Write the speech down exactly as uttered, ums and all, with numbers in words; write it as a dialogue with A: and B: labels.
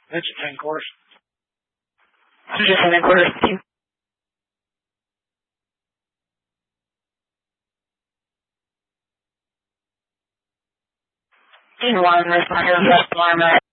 A: It's a ten course.
B: It's just a ten course. One, responder, alarm.